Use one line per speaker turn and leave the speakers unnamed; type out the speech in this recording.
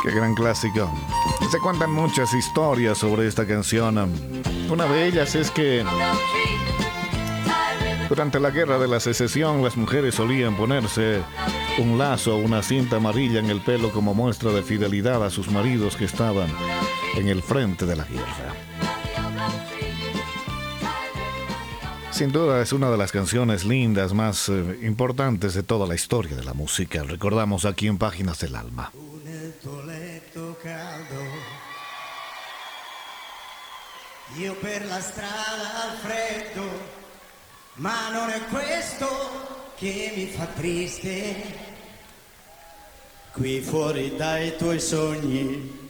Qué gran clásico. Se cuentan muchas historias sobre esta canción. Una de ellas es que durante la Guerra de la Secesión las mujeres solían ponerse un lazo o una cinta amarilla en el pelo como muestra de fidelidad a sus maridos que estaban en el frente de la guerra. Sin duda es una de las canciones lindas más importantes de toda la historia de la música. Recordamos aquí en Páginas del Alma.
Io per la strada al freddo, ma non è questo che mi fa triste. Qui fuori dai tuoi sogni